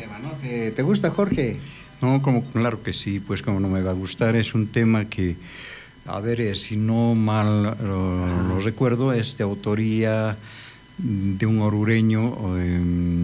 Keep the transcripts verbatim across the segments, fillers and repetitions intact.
tema, ¿no? ¿Te, te gusta, Jorge? No, como, claro que sí, pues como no me va a gustar, es un tema que, a ver, eh, si no mal lo, lo recuerdo, es de autoría de un orureño. Eh,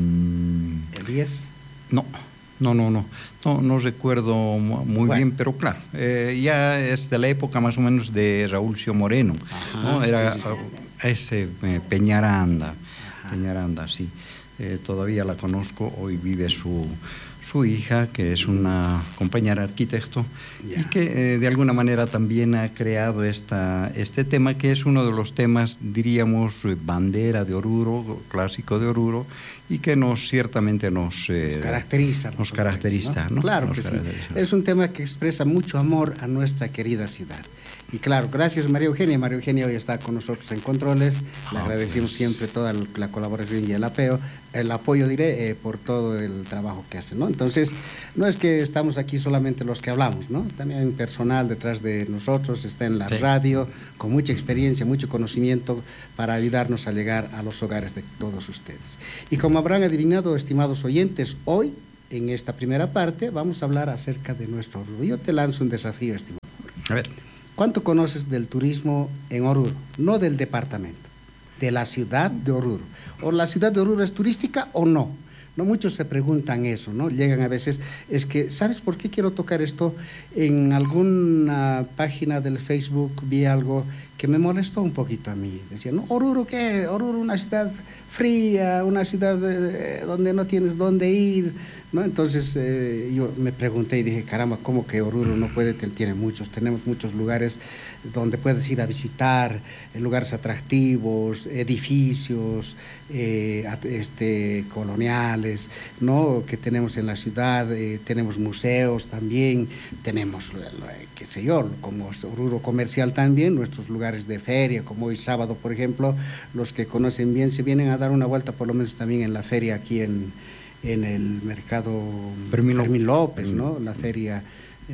¿Elías? No, no, no, no, no, no recuerdo muy bueno. bien, pero claro, eh, ya es de la época más o menos de Raúlcio Moreno, Ajá, ¿no? Era sí, sí, sí. ese eh, Peñaranda, Ajá. Peñaranda, sí. Eh, todavía la conozco, hoy vive su, su hija, que es una compañera arquitecto, yeah. y que eh, de alguna manera también ha creado esta, este tema, que es uno de los temas, diríamos, bandera de Oruro, clásico de Oruro, y que nos ciertamente nos, eh, nos caracteriza. Nos caracteriza, ¿no? ¿no? Claro nos que sí. Es un tema que expresa mucho amor a nuestra querida ciudad. Y claro, gracias María Eugenia. María Eugenia hoy está con nosotros en Controles. Le ah, agradecemos pues. siempre toda la colaboración y el apoyo, el apoyo diré, eh, por todo el trabajo que hace, ¿no? Entonces, no es que estamos aquí solamente los que hablamos, ¿no? También hay un personal detrás de nosotros, está en la sí. radio, con mucha experiencia, mucho conocimiento para ayudarnos a llegar a los hogares de todos ustedes. Y como habrán adivinado, estimados oyentes, hoy, en esta primera parte, vamos a hablar acerca de nuestro Oruro. Yo te lanzo un desafío, estimado. A ver. ¿Cuánto conoces del turismo en Oruro? No del departamento, de la ciudad de Oruro. ¿O la ciudad de Oruro es turística o no? No, muchos se preguntan eso, ¿no? Llegan a veces, es que, ¿sabes por qué quiero tocar esto? En alguna página del Facebook vi algo que me molestó un poquito a mí. Decía, ¿no? ¿Oruro qué? Oruro, una ciudad fría, una ciudad eh, donde no tienes dónde ir, ¿no? Entonces eh, yo me pregunté y dije, caramba, ¿cómo que Oruro no puede? Tiene muchos, tenemos muchos lugares donde puedes ir a visitar, lugares atractivos, edificios eh, este, coloniales, ¿no? Que tenemos en la ciudad, eh, tenemos museos también, tenemos, eh, qué sé yo, como Oruro comercial también, nuestros lugares de feria, como hoy sábado, por ejemplo, los que conocen bien se vienen a dar una vuelta por lo menos también en la feria aquí en, en el mercado Fermín, Fermín López, ¿no? La feria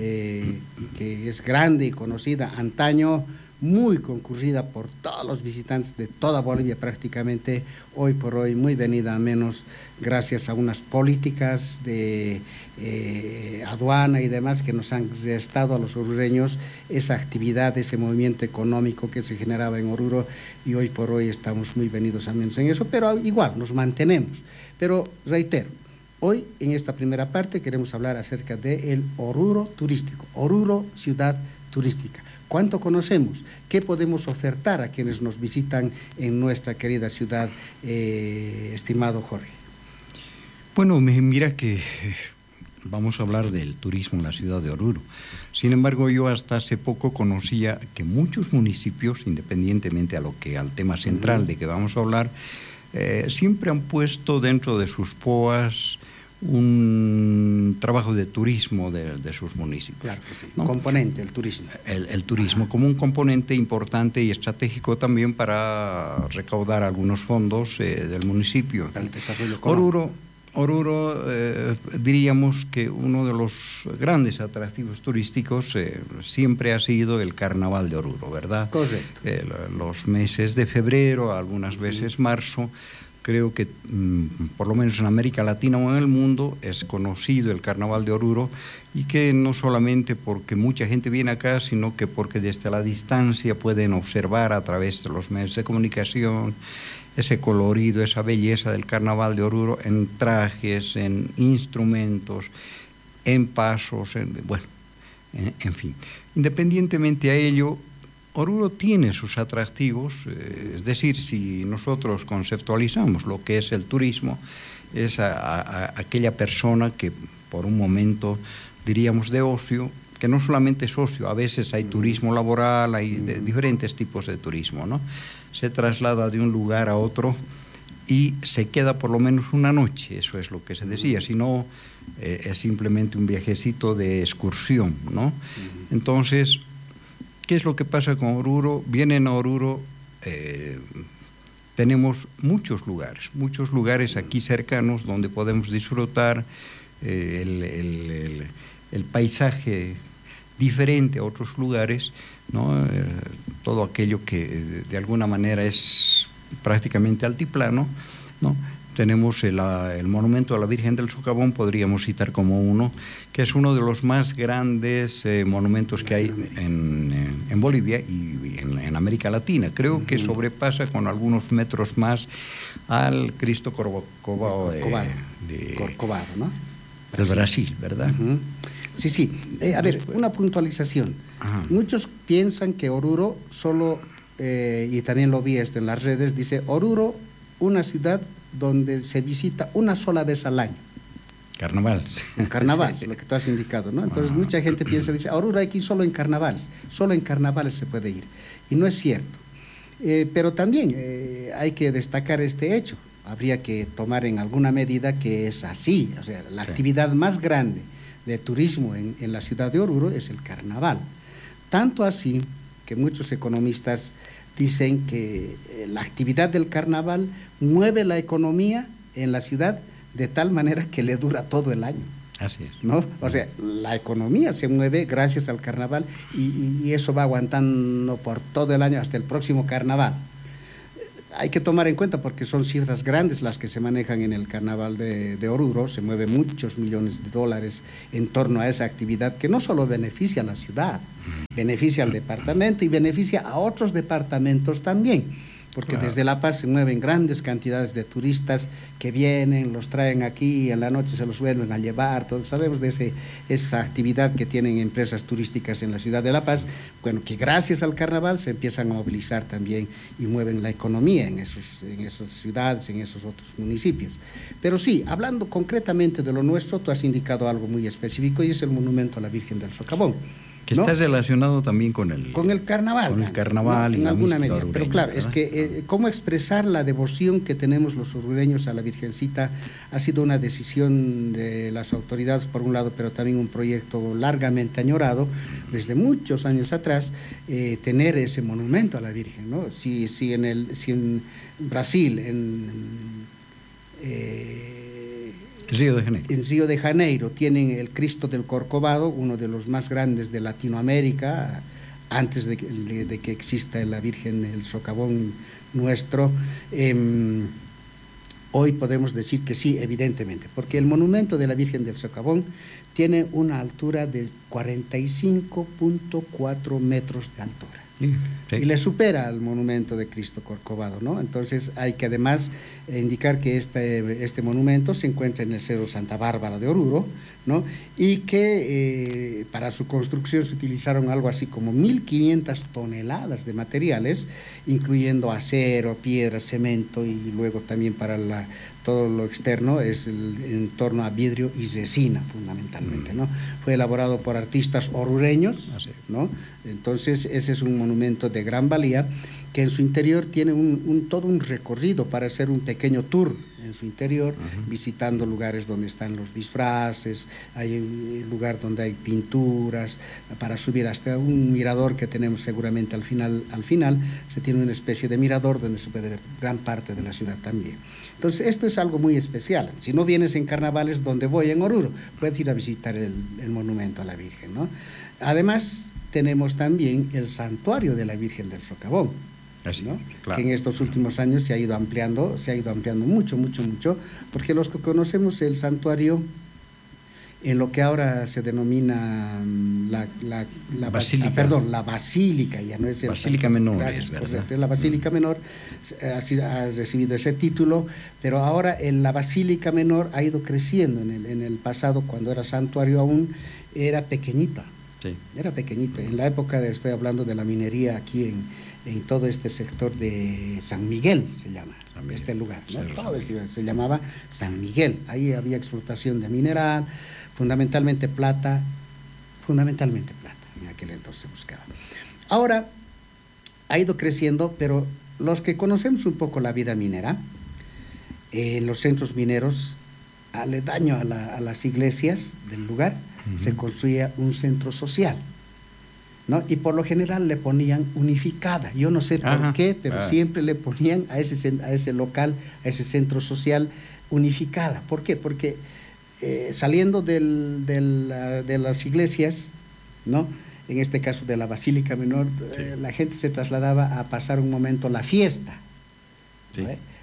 eh, que es grande y conocida, antaño muy concurrida por todos los visitantes de toda Bolivia prácticamente, hoy por hoy muy venida a menos gracias a unas políticas de eh, aduana y demás que nos han restado a los orureños esa actividad, ese movimiento económico que se generaba en Oruro, y hoy por hoy estamos muy venidos a menos en eso, pero igual nos mantenemos. Pero reitero, hoy en esta primera parte queremos hablar acerca del Oruro turístico, Oruro ciudad turística. ¿Cuánto conocemos? ¿Qué podemos ofertar a quienes nos visitan en nuestra querida ciudad, eh, estimado Jorge? Bueno, mira que vamos a hablar del turismo en la ciudad de Oruro. Sin embargo, yo hasta hace poco conocía que muchos municipios, independientemente a lo que al tema central uh-huh. de que vamos a hablar, eh, siempre han puesto dentro de sus P O As un trabajo de turismo de, de sus municipios. Claro que sí, ¿no? Un componente, el turismo. El, el turismo Ajá. como un componente importante y estratégico también para recaudar algunos fondos eh, del municipio. Para el desarrollo económico. Oruro, Oruro eh, diríamos que uno de los grandes atractivos turísticos eh, siempre ha sido el Carnaval de Oruro, ¿verdad? Correcto. Eh, los meses de febrero, algunas veces marzo. Creo que mmm, por lo menos en América Latina o en el mundo es conocido el Carnaval de Oruro, y que no solamente porque mucha gente viene acá, sino que porque desde la distancia pueden observar a través de los medios de comunicación ese colorido, esa belleza del Carnaval de Oruro en trajes, en instrumentos, en pasos, en, bueno, en, en fin. Independientemente a ello, Oruro tiene sus atractivos, eh, es decir, si nosotros conceptualizamos lo que es el turismo, es a, a, a aquella persona que por un momento diríamos de ocio, que no solamente es ocio, a veces hay turismo laboral, hay de, diferentes tipos de turismo, ¿no? Se traslada de un lugar a otro y se queda por lo menos una noche, eso es lo que se decía, si no eh, es simplemente un viajecito de excursión, ¿no? Entonces, ¿qué es lo que pasa con Oruro? Vienen a Oruro, eh, tenemos muchos lugares, muchos lugares aquí cercanos donde podemos disfrutar eh, el, el, el, el paisaje diferente a otros lugares, ¿no? Eh, todo aquello que de alguna manera es prácticamente altiplano, ¿no? tenemos el, el monumento a la Virgen del Socavón, podríamos citar como uno, que es uno de los más grandes eh, monumentos que hay en, en Bolivia y en, en América Latina. Creo uh-huh. que sobrepasa con algunos metros más al Cristo Corcovado de, de Corcovado, ¿no? Del Brasil, ¿verdad? Uh-huh. Sí, sí. Eh, a ver, una puntualización. Ajá. Muchos piensan que Oruro solo, eh, y también lo vi esto en las redes, dice Oruro, una ciudad donde se visita una sola vez al año. Carnaval. Un carnaval, sí. Lo que tú has indicado, ¿no? Entonces ah. mucha gente piensa, dice, Oruro hay que ir solo en carnavales, solo en carnavales se puede ir. Y no es cierto. Eh, pero también eh, hay que destacar este hecho. Habría que tomar en alguna medida que es así. O sea, la sí. actividad más grande de turismo en, en la ciudad de Oruro es el carnaval. Tanto así que muchos economistas dicen que la actividad del carnaval mueve la economía en la ciudad de tal manera que le dura todo el año. Así es. ¿No? O sea, la economía se mueve gracias al carnaval y, y eso va aguantando por todo el año hasta el próximo carnaval. Hay que tomar en cuenta porque son cifras grandes las que se manejan en el carnaval de, de Oruro, se mueven muchos millones de dólares en torno a esa actividad que no solo beneficia a la ciudad, beneficia al departamento y beneficia a otros departamentos también, porque claro. desde La Paz se mueven grandes cantidades de turistas que vienen, los traen aquí y en la noche se los vuelven a llevar. Todos sabemos de ese, esa actividad que tienen empresas turísticas en la ciudad de La Paz, bueno, que gracias al carnaval se empiezan a movilizar también y mueven la economía en, esos, en esas ciudades, en esos otros municipios. Pero sí, hablando concretamente de lo nuestro, tú has indicado algo muy específico y es el monumento a la Virgen del Socavón. Que ¿no? está relacionado también con el, con el carnaval. Con el carnaval ¿no? y en la alguna medida. orureña, pero claro, ¿verdad? es que eh, cómo expresar la devoción que tenemos los orureños a la Virgencita ha sido una decisión de las autoridades por un lado, pero también un proyecto largamente añorado desde muchos años atrás, eh, tener ese monumento a la Virgen, ¿no? Si, si, en, el, si en Brasil, en... Eh, Río de Janeiro. En Río de Janeiro tienen el Cristo del Corcovado, uno de los más grandes de Latinoamérica, antes de que, de que exista la Virgen del Socavón nuestro. Eh, hoy podemos decir que sí, evidentemente, porque el monumento de la Virgen del Socavón tiene una altura de cuarenta y cinco punto cuatro metros de altura. Sí, sí. Y le supera al monumento de Cristo Corcovado, ¿no? Entonces hay que además indicar que este, este monumento se encuentra en el Cerro Santa Bárbara de Oruro, ¿no? Y que eh, para su construcción se utilizaron algo así como mil quinientas toneladas de materiales, incluyendo acero, piedra, cemento y luego también para la, todo lo externo es el, en torno a vidrio y resina fundamentalmente, ¿no? Fue elaborado por artistas orureños, ¿no? Entonces ese es un monumento de gran valía que en su interior tiene un, un, todo un recorrido para hacer un pequeño tour en su interior, uh-huh. visitando lugares donde están los disfraces, hay un lugar donde hay pinturas, para subir hasta un mirador que tenemos seguramente al final, al final se tiene una especie de mirador donde se puede ver gran parte de la ciudad también. Entonces esto es algo muy especial. Si no vienes en carnavales donde voy en Oruro, puedes ir a visitar el, el monumento a la Virgen, ¿no? Además tenemos también el santuario de la Virgen del Socavón, Así, ¿no? Claro. Que en estos últimos años se ha ido ampliando, se ha ido ampliando mucho, mucho, mucho, porque los que conocemos el santuario en lo que ahora se denomina la, la, la basílica. Ah, perdón, la basílica, ya no es el Basílica Menor, gracias, es verdad. Correcto, la Basílica mm. Menor ha, ha recibido ese título, pero ahora en la Basílica Menor ha ido creciendo. En el, en el pasado, cuando era santuario aún, era pequeñita, sí. era pequeñita. En la época, de, estoy hablando de la minería aquí en, en todo este sector de San Miguel, se llama, Miguel. este lugar, ¿no? sí, todo se, se llamaba San Miguel. Ahí había explotación de mineral, fundamentalmente plata, fundamentalmente plata, en aquel entonces se buscaba. Ahora ha ido creciendo, pero los que conocemos un poco la vida minera, en eh, los centros mineros, aledaño a, la, a las iglesias del lugar, uh-huh. se construía un centro social, ¿no? Y por lo general le ponían unificada, yo no sé por Ajá. qué, pero ah. siempre le ponían a ese, a ese local, a ese centro social unificada. ¿Por qué? Porque Eh, saliendo del, del, uh, de las iglesias, ¿no? En este caso de la Basílica Menor, sí. eh, la gente se trasladaba a pasar un momento la fiesta, sí. ¿no?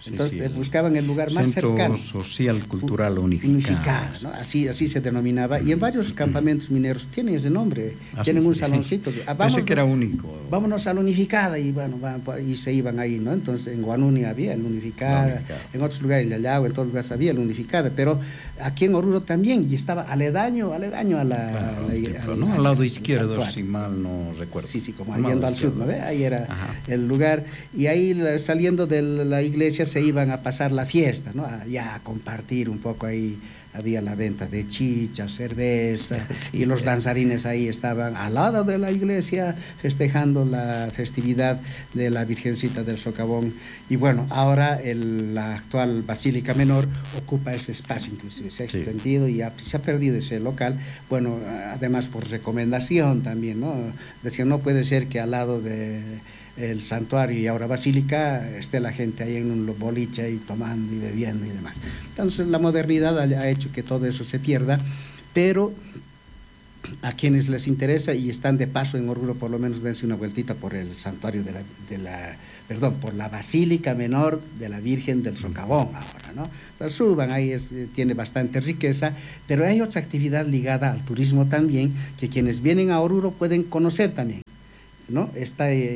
Sí, Entonces sí, el buscaban el lugar más Centro cercano. Social Cultural Unificado. Unificada, ¿no? Así, así se denominaba. Y en varios campamentos mineros tienen ese nombre, Ah, tienen sí. un saloncito. Ah, Pensé que era único. Vámonos a la Unificada y bueno, van, y se iban ahí, ¿no? Entonces en Guanuni había la Unificada, La Unificada. en otros lugares, en Yayagua, en todos lugares había la Unificada, pero aquí en Oruro también, y estaba aledaño, aledaño a la... Claro, a la- templo, al- ¿no? al- Al lado al izquierdo, santuario. si mal no recuerdo. Sí, sí, como Al lado yendo al sur, izquierdo. ¿no ve? Ahí era Ajá. el lugar, y ahí la- saliendo de la iglesia se iban a pasar la fiesta, ¿no? A, ya a compartir un poco ahí, había la venta de chicha, cerveza, Sí, y los eh. danzarines ahí estaban al lado de la iglesia festejando la festividad de la Virgencita del Socavón. Y bueno, ahora el, la actual Basílica Menor ocupa ese espacio, inclusive se ha Sí. extendido y ha- se ha perdido ese local, bueno, además por recomendación también, ¿no? Decían, no puede ser que al lado de el santuario y ahora basílica esté la gente ahí en un boliche y tomando y bebiendo y demás. Entonces la modernidad ha, ha hecho que todo eso se pierda, pero a quienes les interesa y están de paso en Oruro, por lo menos dense una vueltita por el santuario de la, de la perdón, por la Basílica Menor de la Virgen del Socavón ahora, ¿no? Entonces suban, ahí es, tiene bastante riqueza, pero hay otra actividad ligada al turismo también, que quienes vienen a Oruro pueden conocer también, ¿no? Está eh,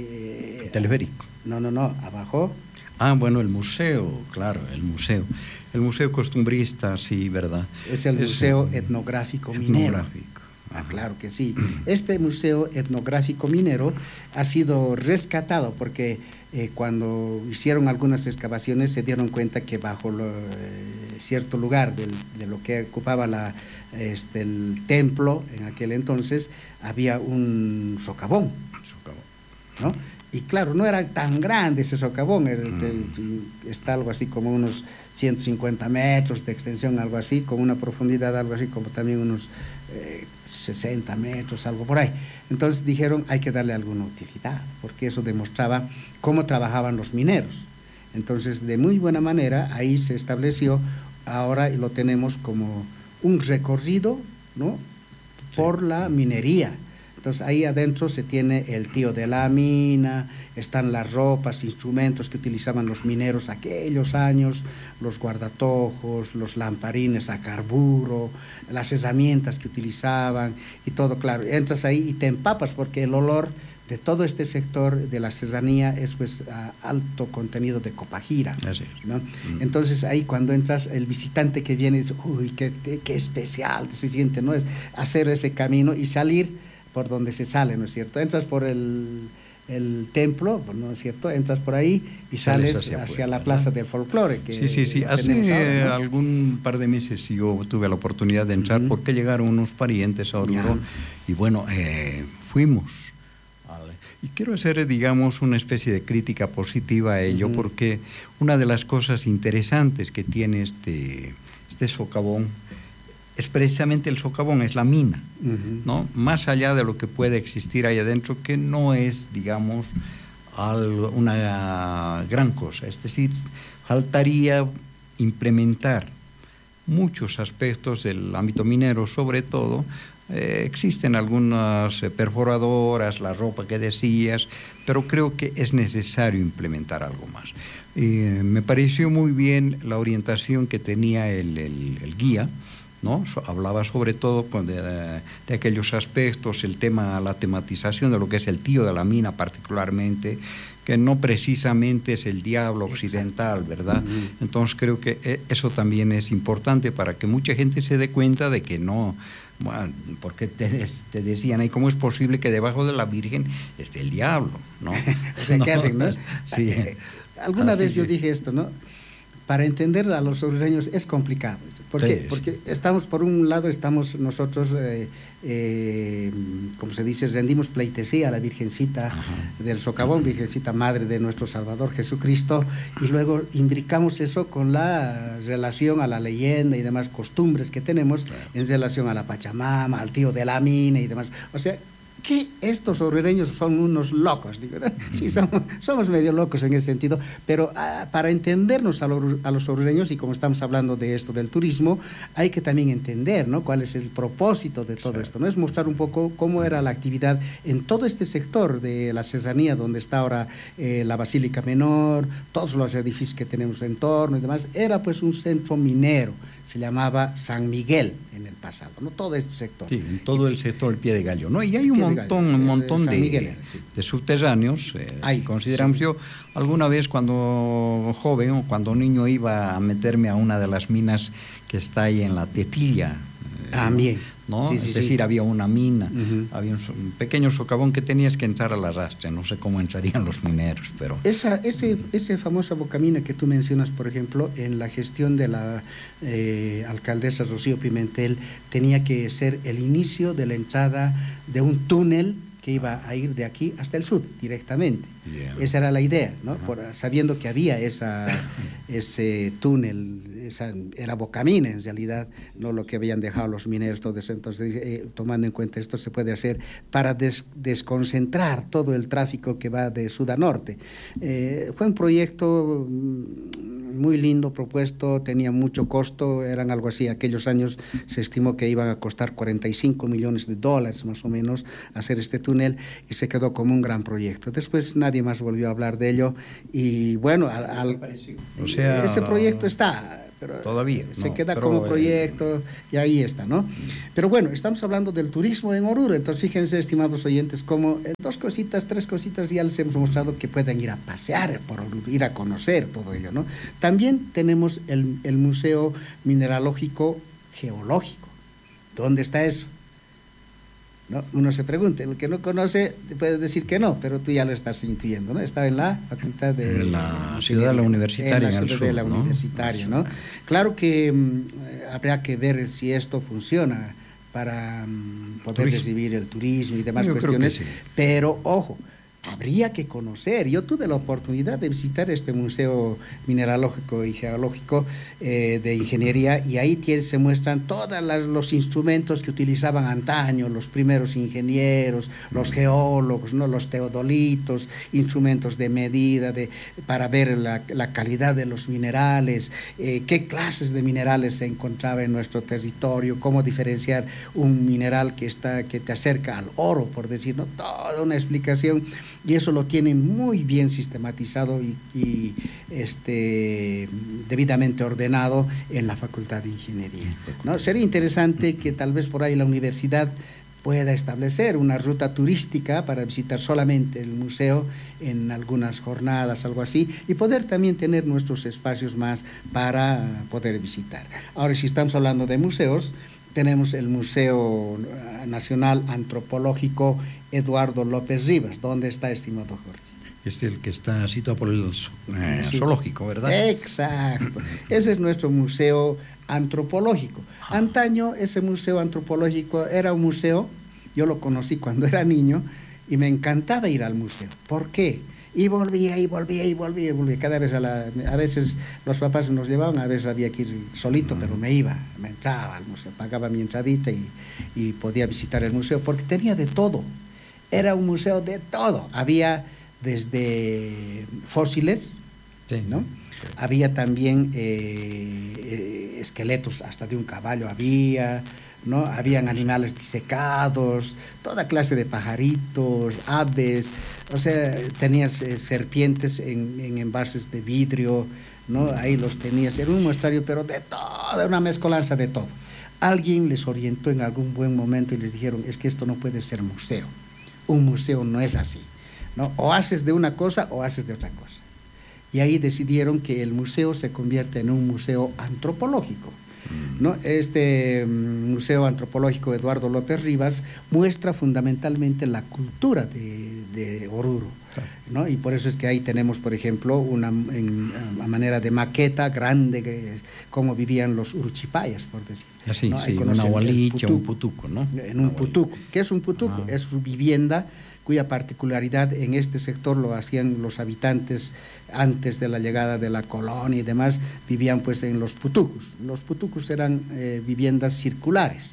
eh, Teleférico. no, no, no, abajo. Ah, bueno, el museo, claro, el museo. El museo costumbrista, sí, ¿verdad? Es el Es, Museo eh, Etnográfico Minero. Etnográfico. Ah, claro que sí. Este Museo Etnográfico Minero ha sido rescatado porque eh, cuando hicieron algunas excavaciones se dieron cuenta que bajo lo, eh, cierto lugar del, de lo que ocupaba la, este, el templo en aquel entonces había un socavón, Socavón. ¿no? Y claro, no era tan grande ese socavón, era, mm. está algo así como unos ciento cincuenta metros de extensión, algo así, con una profundidad, algo así como también unos eh, sesenta metros, algo por ahí. Entonces dijeron, hay que darle alguna utilidad, porque eso demostraba cómo trabajaban los mineros. Entonces, de muy buena manera, ahí se estableció, ahora lo tenemos como un recorrido, ¿no? Por sí. la minería. Entonces ahí adentro se tiene el tío de la mina, están las ropas, instrumentos que utilizaban los mineros aquellos años, los guardatojos, los lamparines a carburo, las herramientas que utilizaban y todo, claro. Entras ahí y te empapas porque el olor de todo este sector de la serranía es pues a alto contenido de copajira, ¿no? Mm. Entonces ahí cuando entras, el visitante que viene dice, uy, qué, qué, qué especial se siente, ¿no? Es hacer ese camino y salir por donde se sale, ¿no es cierto? Entras por el, el templo, ¿no es cierto? Entras por ahí y sales, sales hacia, hacia la Plaza del Folclore. Que sí, sí, sí. Hace ahora, ¿no? algún par de meses yo tuve la oportunidad de entrar uh-huh. porque llegaron unos parientes a Oruro y bueno, eh, fuimos. Y quiero hacer, digamos, una especie de crítica positiva a ello, uh-huh. porque una de las cosas interesantes que tiene este, este socavón es precisamente el socavón, es la mina, uh-huh. ¿no? Más allá de lo que puede existir ahí adentro, que no es, digamos, algo, una gran cosa. Es decir, faltaría implementar muchos aspectos del ámbito minero, sobre todo. Eh, existen algunas eh, perforadoras, la ropa que decías, pero creo que es necesario implementar algo más. Eh, me pareció muy bien la orientación que tenía el, el, el guía, ¿no? So, hablaba sobre todo con de, de aquellos aspectos, el tema, la tematización de lo que es el tío de la mina particularmente, que no precisamente es el diablo occidental, ¿verdad? Uh-huh. Entonces creo que eso también es importante para que mucha gente se dé cuenta de que no, bueno, porque te, te decían, ¿y cómo es posible que debajo de la Virgen esté el diablo? ¿No? O sea, ¿qué no, hacen, no? Sí. Alguna Así vez yo que... dije esto, ¿no? Para entender a los orureños es complicado. ¿Por qué? Sí, Porque sí. estamos, por un lado, estamos nosotros, eh, eh, como se dice, rendimos pleitesía a la Virgencita Ajá. del Socavón, Ajá. Virgencita Madre de nuestro Salvador Jesucristo, y luego imbricamos eso con la relación a la leyenda y demás costumbres que tenemos claro. en relación a la Pachamama, al tío de la mina y demás. O sea, qué estos orureños son unos locos? Digo, ¿no? Sí, somos, somos medio locos en ese sentido, pero ah, para entendernos a, lo, a los orureños, y como estamos hablando de esto del turismo, hay que también entender, ¿no?, cuál es el propósito de todo sí. esto, ¿no? Es mostrar un poco cómo era la actividad en todo este sector de la Serranía, donde está ahora eh, la Basílica Menor, todos los edificios que tenemos en torno y demás. Era pues un centro minero, se llamaba San Miguel en el pasado, ¿no? Todo este sector. Sí, en todo el sector del Pie de Gallo, ¿no? Y hay un montón, un montón de, Miguel, sí. de subterráneos. Eh, hay, si consideramos, sí. yo alguna vez cuando joven o cuando niño iba a meterme a una de las minas que está ahí en la Tetilla. También. ¿no? Sí, sí, es decir, sí. había una mina, uh-huh. había un, un pequeño socavón que tenías que entrar al arrastre, no sé cómo entrarían los mineros, pero... Esa, ese, ese famosa bocamina que tú mencionas, por ejemplo, en la gestión de la eh, alcaldesa Rocío Pimentel, tenía que ser el inicio de la entrada de un túnel que iba a ir de aquí hasta el sur directamente. Yeah. Esa era la idea, ¿no? Uh-huh. Por, sabiendo que había esa, ese túnel, esa, era bocamina en realidad, no lo que habían dejado los mineros, todo eso. Entonces, eh, tomando en cuenta esto, se puede hacer para des, desconcentrar todo el tráfico que va de sur a norte. Eh, fue un proyecto muy lindo propuesto, tenía mucho costo, eran algo así, aquellos años se estimó que iban a costar cuarenta y cinco millones de dólares más o menos hacer este túnel, y se quedó como un gran proyecto. Después nadie más volvió a hablar de ello, y bueno, al, al, o sea, ese proyecto está... Pero todavía se no, queda como proyecto, eh, y ahí está, ¿no? Pero bueno, estamos hablando del turismo en Oruro, entonces fíjense, estimados oyentes, como eh, dos cositas, tres cositas ya les hemos mostrado que pueden ir a pasear por Oruro, ir a conocer todo ello, ¿no? También tenemos el, el Museo Mineralógico Geológico. ¿Dónde está eso? ¿No? Uno se pregunta, el que no conoce puede decir que no, pero tú ya lo estás intuyendo, ¿no? Está en la facultad de... En la ciudad de la universitaria, en la ciudad de la universitaria, ¿no? Claro que um, habría que ver si esto funciona para um, poder turismo. recibir el turismo y demás Yo cuestiones, sí. Pero ojo, habría que conocer. Yo tuve la oportunidad de visitar este Museo Mineralógico y Geológico eh, de Ingeniería, y ahí tiene, se muestran todos los instrumentos que utilizaban antaño los primeros ingenieros, los geólogos, ¿no? Los teodolitos, instrumentos de medida de, para ver la, la calidad de los minerales, eh, qué clases de minerales se encontraba en nuestro territorio, cómo diferenciar un mineral que, está, que te acerca al oro, por decir, ¿no? Toda una explicación. Y eso lo tienen muy bien sistematizado y, y este, debidamente ordenado en la Facultad de Ingeniería, ¿no? Sería interesante que tal vez por ahí la universidad pueda establecer una ruta turística para visitar solamente el museo en algunas jornadas, algo así, y poder también tener nuestros espacios más para poder visitar. Ahora, si estamos hablando de museos, tenemos el Museo Nacional Antropológico Eduardo López Rivas. ¿Dónde está, estimado Jorge? Es el que está situado por el eh, sí. zoológico, ¿verdad? Exacto. Ese es nuestro museo antropológico. Antaño ese museo antropológico era un museo, yo lo conocí cuando era niño, y me encantaba ir al museo. ¿Por qué? Y volvía, y volvía, y volvía, y volvía. Cada vez a la, a veces los papás nos llevaban, a veces había que ir solito, pero me iba, me entraba al museo, pagaba mi entradita y, y podía visitar el museo, porque tenía de todo. Era un museo de todo. Había desde fósiles, sí, ¿no? Sí. Había también eh, eh, esqueletos hasta de un caballo, había... ¿no? Habían animales disecados, toda clase de pajaritos, aves, o sea, tenías eh, serpientes en, en envases de vidrio, ¿no? Ahí los tenías, era un muestrario, pero de toda una mezcolanza de todo. Alguien les orientó en algún buen momento y les dijeron, es que esto no puede ser museo, un museo no es así, ¿no? O haces de una cosa o haces de otra cosa. Y ahí decidieron que el museo se convierte en un museo antropológico, ¿no? Este Museo Antropológico Eduardo López Rivas muestra fundamentalmente la cultura de, de Oruro, ¿no? Y por eso es que ahí tenemos, por ejemplo, una en, a manera de maqueta grande, que, cómo vivían los uruchipayas, por decir. Así, ¿no? Sí, una hualicha, un putuco, ¿no? En un putuco. ¿Qué es un putuco? Ah. Es su vivienda, cuya particularidad en este sector lo hacían los habitantes antes de la llegada de la colonia y demás, vivían pues en los putucos. Los putucos eran eh, viviendas circulares,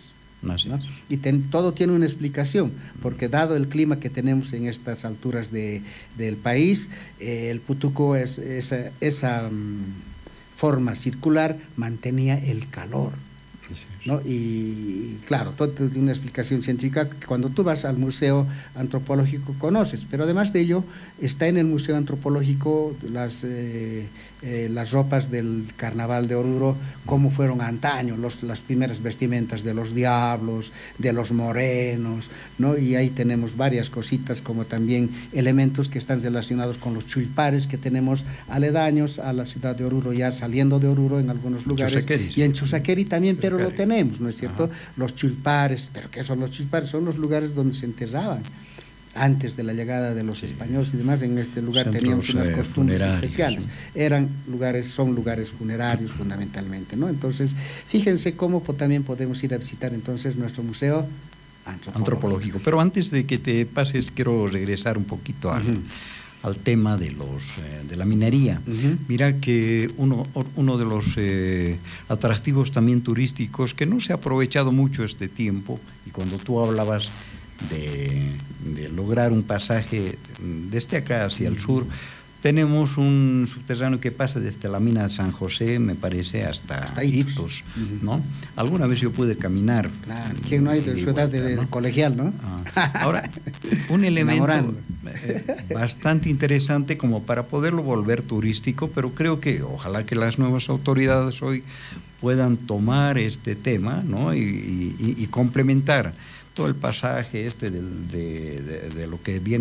¿no? ¿no? Y ten, todo tiene una explicación, porque dado el clima que tenemos en estas alturas de, del país, eh, el Putuco, es, esa, esa um, forma circular mantenía el calor. ¿No? Y claro, todo tiene una explicación científica que cuando tú vas al Museo Antropológico conoces, pero además de ello está en el Museo Antropológico las, eh, eh, las ropas del Carnaval de Oruro, cómo fueron antaño, los, las primeras vestimentas de los diablos, de los morenos, ¿no? Y ahí tenemos varias cositas, como también elementos que están relacionados con los chulpares que tenemos aledaños a la ciudad de Oruro, ya saliendo de Oruro en algunos lugares, Chusaqueri, y en Chusaqueri también, pero lo tenemos, ¿no es cierto? Ajá. Los chulpares, ¿pero qué son los chulpares? Son los lugares donde se enterraban antes de la llegada de los sí. españoles y demás. En este lugar Centros, teníamos unas eh, costumbres especiales. Eran lugares, son lugares funerarios fundamentalmente, ¿no? Entonces, fíjense cómo también podemos ir a visitar entonces nuestro museo antropológico. antropológico. Pero antes de que te pases, quiero regresar un poquito al, uh-huh. al tema de los eh, de la minería. Uh-huh. Mira que uno, uno de los eh, atractivos también turísticos que no se ha aprovechado mucho este tiempo, y cuando tú hablabas de, de lograr un pasaje desde acá hacia el sur, tenemos un subterráneo que pasa desde la mina de San José, me parece, hasta, hasta Itos, ¿no? Alguna vez yo pude caminar. Claro, ¿quién no hay de su edad de, de, ¿no? de colegial, no? Ah. Ahora, un elemento eh, bastante interesante como para poderlo volver turístico, pero creo que ojalá que las nuevas autoridades hoy puedan tomar este tema, ¿no? y, y, y complementar todo el pasaje este del, de, de, de lo que viene